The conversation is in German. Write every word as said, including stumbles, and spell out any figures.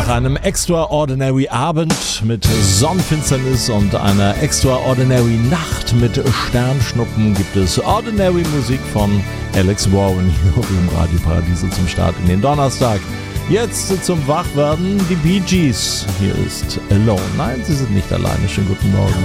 Nach einem Extraordinary Abend mit Sonnenfinsternis und einer Extraordinary Nacht mit Sternschnuppen gibt es Ordinary Musik von Alex Warren hier im Radio Paradiso zum Start in den Donnerstag. Jetzt zum Wachwerden die Bee Gees. Hier ist Alone. Nein, sie sind nicht alleine. Schönen guten Morgen.